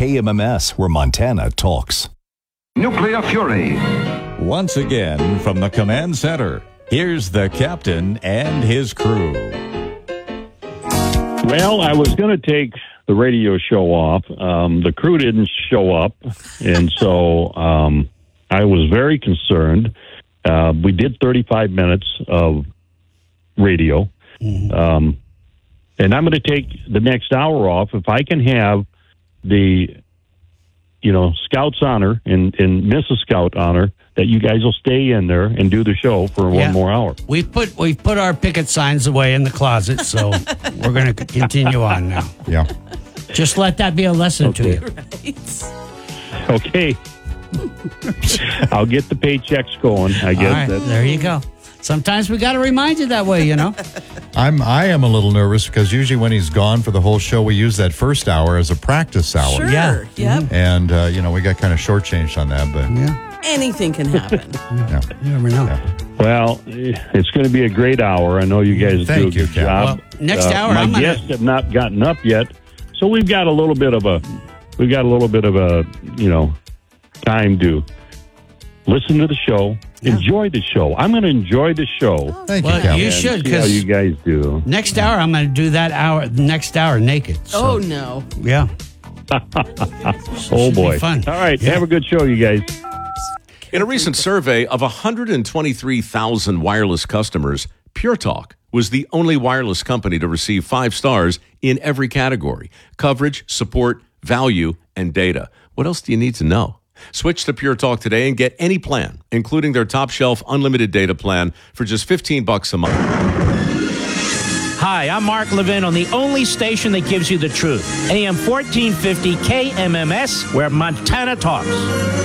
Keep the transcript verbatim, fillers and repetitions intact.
K M M S, where Montana talks. Nuclear Fury. Once again from the command center, here's the captain and his crew. Well, I was going to take the radio show off. Um, the crew didn't show up, and so um, I was very concerned. Uh, we did thirty-five minutes of radio, mm-hmm. um, and I'm going to take the next hour off. If I can have the, you know, Scout's honor and, and Missus Scout honor, that you guys will stay in there and do the show for yeah. one more hour. We've put we've put our picket signs away in the closet, so we're going to continue on now. Yeah. Just let that be a lesson okay. to you. Right. Okay. I'll get the paychecks going, I guess. All right, there you go. Sometimes we got to remind you that way, you know. I'm I am a little nervous because usually when he's gone for the whole show, we use that first hour as a practice hour. Sure. Yeah. Yep. And uh, you know, we got kind of shortchanged on that, but yeah. Anything can happen. yeah. You never know. Yeah. Well, it's going to be a great hour. I know you guys Thank do a you, good job. Well, next uh, hour, my I'm gonna... guests have not gotten up yet, so we've got a little bit of a we've got a little bit of a you know time to listen to the show, yeah. enjoy the show. I'm going to enjoy the show. Thank well, you, Captain. You should, see how because you guys do. Next hour, I'm going to do that hour. Next hour, naked. So, oh no! Yeah. Oh boy! Fun. All right, yeah. have a good show, you guys. In a recent survey of one hundred twenty-three thousand wireless customers, Pure Talk was the only wireless company to receive five stars in every category: coverage, support, value, and data. What else do you need to know? Switch to Pure Talk today and get any plan, including their top shelf unlimited data plan for just fifteen bucks a month. Hi, I'm Mark Levin on the only station that gives you the truth. A M fourteen fifty K M M S, where Montana talks.